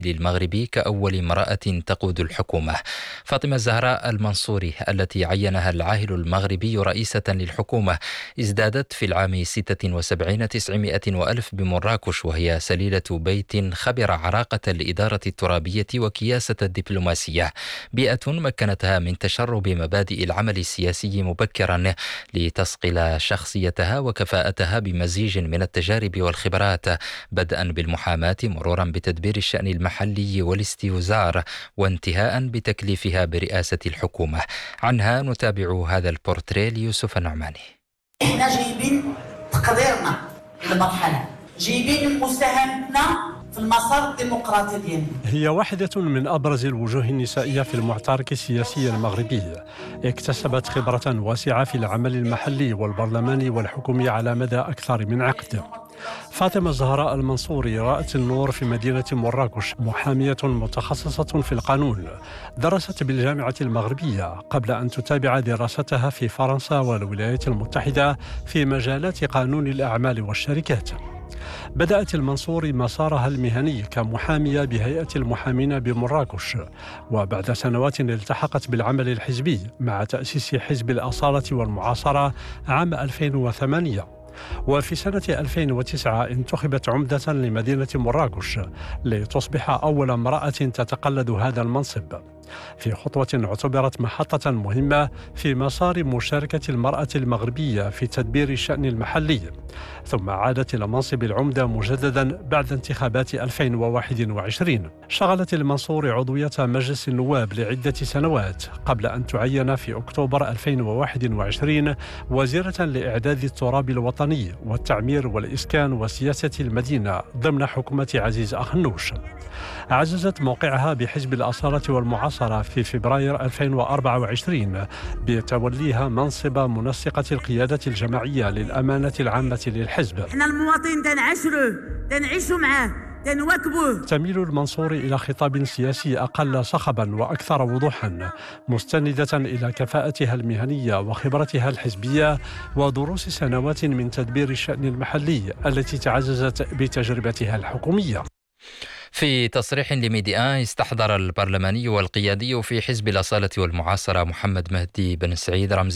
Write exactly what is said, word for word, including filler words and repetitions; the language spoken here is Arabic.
المغربي كأول امرأة تقود الحكومة. فاطمة الزهراء المنصوري التي عينها العاهل المغربي رئيسة للحكومة ازدادت في العام ستة وسبعين تسعمائة وألف بمراكش، وهي سليلة بيت خبر عراقة الإدارة الترابية وكياسة الدبلوماسية، بيئة مكنتها من تشرب مبادئ العمل السياسي مبكرا لتصقل شخصيتها وكفاءتها بمزيج من التجارب والخبرات، بدءا بالمحاماة مرورا بتدبير الشأن المحلي والاستوزار وانتهاء بتكليفها برئاسة الحكومة. عنها نتابع هذا البورتريه ليوسف النعماني. احنا جايبين تقديرنا للمرحلة، جايبين مساهمتنا في المسار الديمقراطي ديالنا. هي واحدة من أبرز الوجوه النسائية في المعترك السياسي المغربي، اكتسبت خبرة واسعة في العمل المحلي والبرلماني والحكومي على مدى أكثر من عقد. فاطمة الزهراء المنصوري رأت النور في مدينة مراكش، محامية متخصصة في القانون، درست بالجامعة المغربية قبل أن تتابع دراستها في فرنسا والولايات المتحدة في مجالات قانون الأعمال والشركات. بدأت المنصوري مسارها المهني كمحامية بهيئة المحامين بمراكش، وبعد سنوات التحقت بالعمل الحزبي مع تأسيس حزب الأصالة والمعاصرة عام ألفين وثمانية. وفي سنة ألفين وتسعة انتخبت عمدة لمدينة مراكش لتصبح أول امرأة تتقلد هذا المنصب، في خطوة اعتبرت محطة مهمة في مسار مشاركة المرأة المغربية في تدبير الشأن المحلي، ثم عادت إلى منصب العمدة مجددا بعد انتخابات ألفين وواحد وعشرين. شغلت المنصوري عضوية مجلس النواب لعدة سنوات قبل أن تعين في أكتوبر ألفين وواحد وعشرين وزيرة لإعداد التراب الوطني والتعمير والإسكان وسياسة المدينة ضمن حكومة عزيز أخنوش. عززت موقعها بحزب الأصالة والمعاصرة في فبراير ألفين وأربعة وعشرين بتوليها منصب منسقة القيادة الجماعية للأمانة العامة للحزب. احنا المواطن تنعشروه تنعيشوا معاه تنواكبوه. تميل المنصوري إلى خطاب سياسي أقل صخبا وأكثر وضوحا، مستندة إلى كفاءتها المهنية وخبرتها الحزبية ودروس سنوات من تدبير الشأن المحلي التي تعززت بتجربتها الحكومية. في تصريح لميديا استحضر البرلماني والقيادي في حزب الأصالة والمعاصرة محمد مهدي بن سعيد رمزي